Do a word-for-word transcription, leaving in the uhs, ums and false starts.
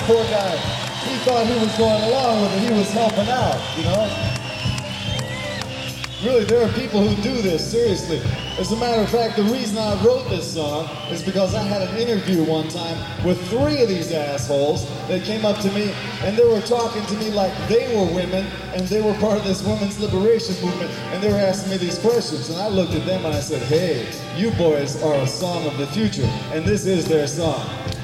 poor guy, he thought he was going along with it. He was helping out, you know? Really, there are people who do this, seriously. As a matter of fact, the reason I wrote this song is because I had an interview one time with three of these assholes that came up to me and they were talking to me like they were women and they were part of this women's liberation movement, and they were asking me these questions, and I looked at them and I said, hey, you boys are a song of the future, and this is their song.